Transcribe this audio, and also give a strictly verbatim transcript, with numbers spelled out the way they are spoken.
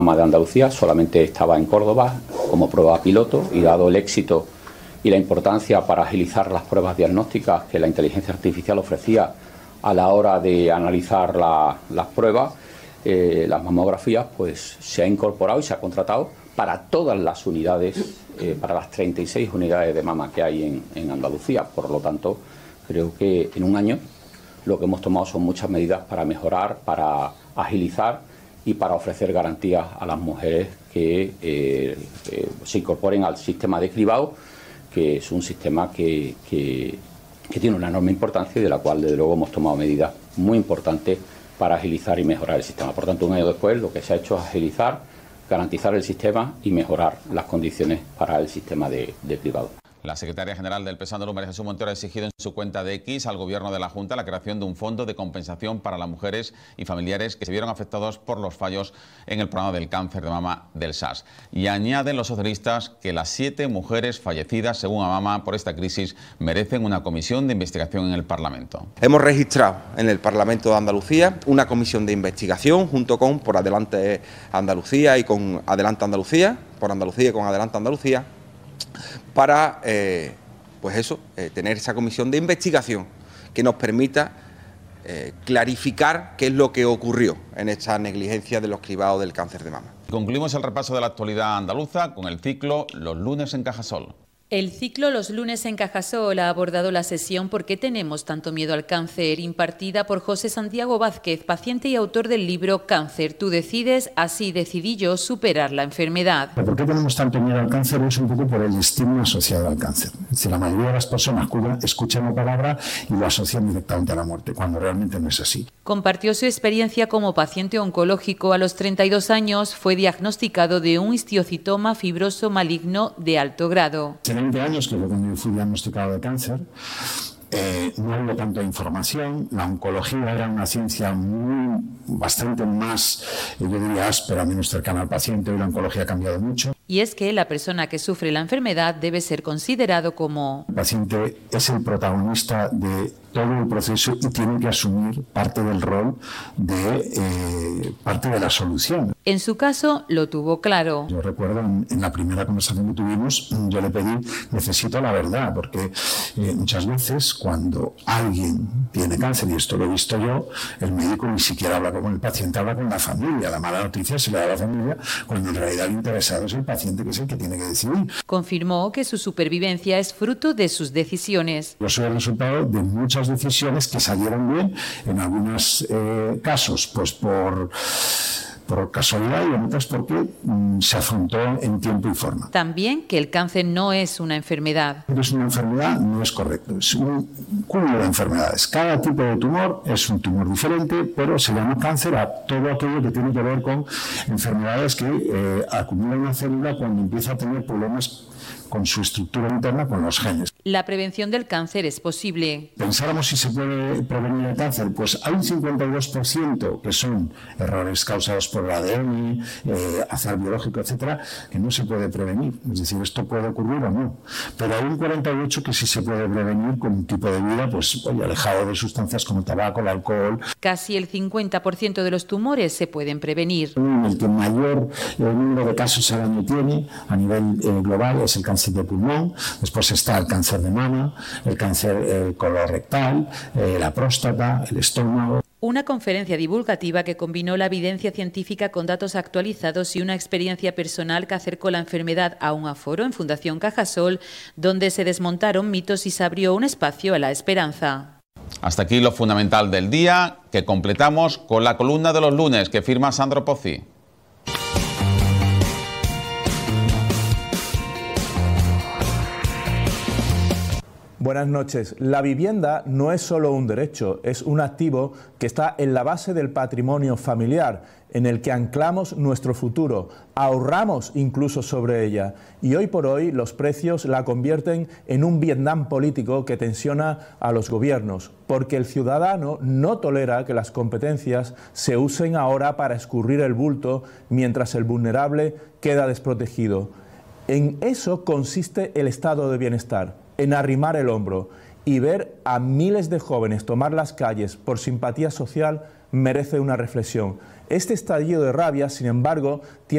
de Andalucía solamente estaba en Córdoba como prueba piloto, y dado el éxito y la importancia para agilizar las pruebas diagnósticas que la inteligencia artificial ofrecía a la hora de analizar la, las pruebas, eh, las mamografías, pues se ha incorporado y se ha contratado para todas las unidades, eh, para las treinta y seis unidades de mama que hay en, en Andalucía. Por lo tanto, creo que en un año lo que hemos tomado son muchas medidas para mejorar, para agilizar y para ofrecer garantías a las mujeres que eh, eh, se incorporen al sistema de cribado, que es un sistema que, que, que tiene una enorme importancia y de la cual, desde luego, hemos tomado medidas muy importantes para agilizar y mejorar el sistema. Por tanto, un año después, lo que se ha hecho es agilizar, garantizar el sistema y mejorar las condiciones para el sistema de, de cribado. La secretaria general del P S O E, María Jesús Montero, ha exigido en su cuenta de X al Gobierno de la Junta la creación de un fondo de compensación para las mujeres y familiares que se vieron afectados por los fallos en el programa del cáncer de mama del S A S. Y añaden los socialistas que las siete mujeres fallecidas, según AMAMA, por esta crisis merecen una comisión de investigación en el Parlamento. Hemos registrado en el Parlamento de Andalucía una comisión de investigación junto con Por Adelante Andalucía y con Adelante Andalucía, por Andalucía y con Adelante Andalucía, para eh, pues eso, eh, tener esa comisión de investigación que nos permita eh, clarificar qué es lo que ocurrió en esta negligencia de los cribados del cáncer de mama. Concluimos el repaso de la actualidad andaluza con el ciclo Los lunes en Cajasol. El ciclo Los lunes en Cajasol ha abordado la sesión ¿Por qué tenemos tanto miedo al cáncer?, impartida por José Santiago Vázquez, paciente y autor del libro Cáncer, tú decides, así decidí yo superar la enfermedad. ¿Por qué tenemos tanto miedo al cáncer? Es un poco por el estigma asociado al cáncer. Es decir, la mayoría de las personas escuchan la palabra y lo asocian directamente a la muerte, cuando realmente no es así. Compartió su experiencia como paciente oncológico. A los treinta y dos años fue diagnosticado de un histiocitoma fibroso maligno de alto grado. veinte años, que fue cuando yo fui diagnosticado de cáncer, eh, no había tanta información, la oncología era una ciencia muy, bastante más, yo diría, áspera, menos cercana al paciente, y la oncología ha cambiado mucho. Y es que la persona que sufre la enfermedad debe ser considerado como... El paciente es el protagonista de todo el proceso y tiene que asumir parte del rol de eh, parte de la solución. En su caso, lo tuvo claro. Yo recuerdo en, en la primera conversación que tuvimos, yo le pedí, necesito la verdad, porque eh, muchas veces cuando alguien tiene cáncer, y esto lo he visto yo, el médico ni siquiera habla con el paciente, habla con la familia. La mala noticia se le da a la familia, cuando en realidad el interesado es el paciente, que es el que tiene que decidir. Confirmó que su supervivencia es fruto de sus decisiones. Yo soy el resultado de muchas decisiones que salieron bien, en algunos eh, casos pues por, por casualidad y en otras porque mm, se afrontó en tiempo y forma. También que el cáncer no es una enfermedad. Es una enfermedad, no es correcto, es un cúmulo de enfermedades. Cada tipo de tumor es un tumor diferente, pero se llama cáncer a todo aquello que tiene que ver con enfermedades que eh, acumulan una célula cuando empieza a tener problemas con su estructura interna, con los genes. La prevención del cáncer es posible. Pensáramos si se puede prevenir el cáncer, pues hay un cincuenta y dos por ciento que son errores causados por el A D N, eh, azar biológico, etcétera, que no se puede prevenir. Es decir, esto puede ocurrir o no. Pero hay un cuarenta y ocho por ciento que sí se puede prevenir con un tipo de vida pues oye, alejado de sustancias como el tabaco, el alcohol. Casi el cincuenta por ciento de los tumores se pueden prevenir. El que mayor eh, número de casos al año tiene a nivel eh, global es el cáncer de pulmón, después está el cáncer de mama, el cáncer eh, colorectal, eh, la próstata, el estómago. Una conferencia divulgativa que combinó la evidencia científica con datos actualizados y una experiencia personal que acercó la enfermedad a un aforo en Fundación Cajasol, donde se desmontaron mitos y se abrió un espacio a la esperanza. Hasta aquí lo fundamental del día, que completamos con la columna de los lunes que firma Sandro Pozzi. Buenas noches. La vivienda no es solo un derecho, es un activo que está en la base del patrimonio familiar, en el que anclamos nuestro futuro, ahorramos incluso sobre ella, y hoy por hoy los precios la convierten en un Vietnam político que tensiona a los gobiernos, porque el ciudadano no tolera que las competencias se usen ahora para escurrir el bulto mientras el vulnerable queda desprotegido. En eso consiste el estado de bienestar, en arrimar el hombro, y ver a miles de jóvenes tomar las calles por simpatía social merece una reflexión. Este estallido de rabia, sin embargo, tiene